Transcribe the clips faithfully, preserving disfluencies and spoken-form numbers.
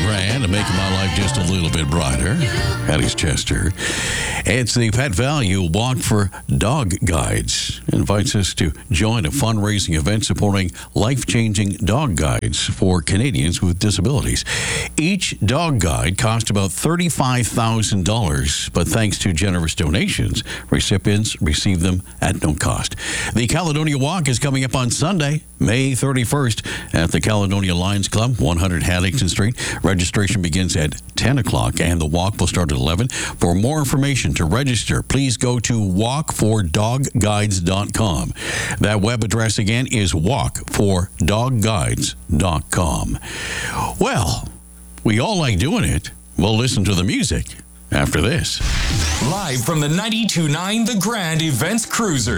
Grand and making my life just a little bit brighter. Eddie's Chester. It's the Pet Value Walk for Dog Guides. It invites us to join a fundraising event supporting life-changing dog guides for Canadians with disabilities. Each dog guide costs about thirty-five thousand dollars, but thanks to generous donations, recipients receive them at no cost. The Caledonia Walk is coming up on Sunday, May thirty-first, at the Caledonia Lions Club, one hundred Haddington Street. Registration begins at ten o'clock, and the walk will start at eleven. For more information to register, please go to walk for dog guides dot com. That web address again is walk for dog guides dot com. Well, we all like doing it. We'll listen to the music after this. Live from the ninety-two point nine The Grand Events Cruiser.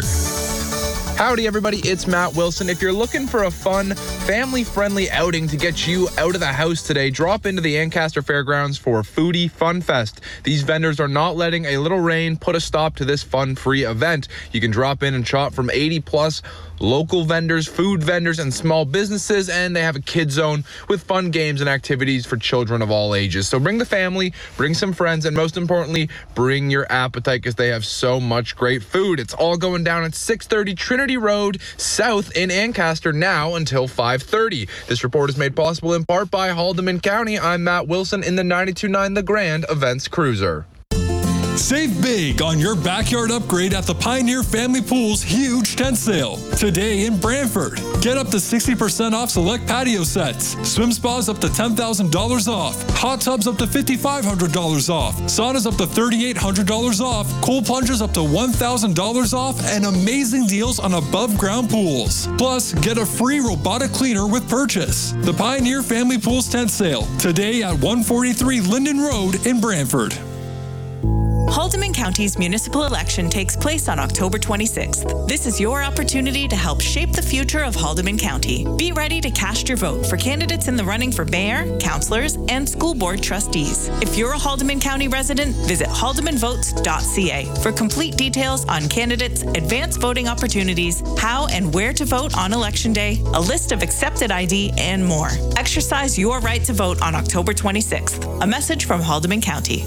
Howdy, everybody. It's Matt Wilson. If you're looking for a fun, family-friendly outing to get you out of the house today, drop into the Ancaster Fairgrounds for Foodie Fun Fest. These vendors are not letting a little rain put a stop to this fun-free event. You can drop in and shop from eighty plus local vendors, food vendors, and small businesses, and they have a kid zone with fun games and activities for children of all ages. So bring the family, bring some friends, and most importantly, bring your appetite because they have so much great food. It's all going down at six thirty Trinity Road South in Ancaster now until five thirty. This report is made possible in part by Haldimand County. I'm Matt Wilson in the ninety-two point nine The Grand Events Cruiser. Save big on your backyard upgrade at the Pioneer Family Pool's huge tent sale. Today in Brantford. Get up to sixty percent off select patio sets. Swim spas up to ten thousand dollars off. Hot tubs up to five thousand five hundred dollars off. Saunas up to three thousand eight hundred dollars off. Cold plungers up to one thousand dollars off. And amazing deals on above ground pools. Plus, get a free robotic cleaner with purchase. The Pioneer Family Pools tent sale. Today at one forty-three Linden Road in Brantford. Haldimand County's municipal election takes place on October twenty-sixth. This is your opportunity to help shape the future of Haldimand County. Be ready to cast your vote for candidates in the running for mayor, councillors, and school board trustees. If you're a Haldimand County resident, visit haldimand votes dot c a for complete details on candidates, advanced voting opportunities, how and where to vote on Election Day, a list of accepted I D, and more. Exercise your right to vote on October twenty-sixth. A message from Haldimand County.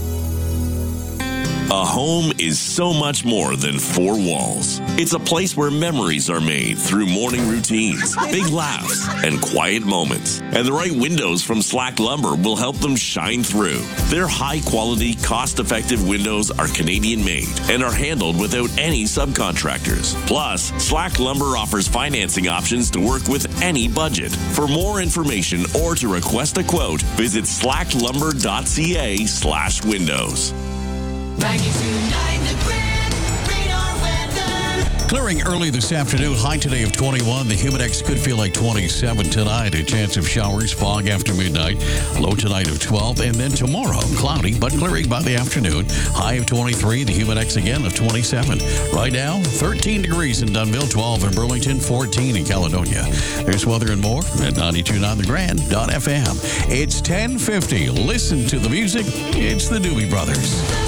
A home is so much more than four walls. It's a place where memories are made through morning routines, big laughs, and quiet moments. And the right windows from Slack Lumber will help them shine through. Their high-quality, cost-effective windows are Canadian-made and are handled without any subcontractors. Plus, Slack Lumber offers financing options to work with any budget. For more information or to request a quote, visit slack lumber dot c a slash windows. Clearing early this afternoon, high today of twenty-one. The Humidex could feel like twenty-seven tonight. A chance of showers, fog after midnight. Low tonight of twelve. And then tomorrow, cloudy but clearing by the afternoon. High of twenty-three. The Humidex again of twenty-seven. Right now, thirteen degrees in Dunnville, twelve in Burlington, fourteen in Caledonia. There's weather and more at ninety-two point nine the grand dot f m. It's ten fifty. Listen to the music. It's the Doobie Brothers.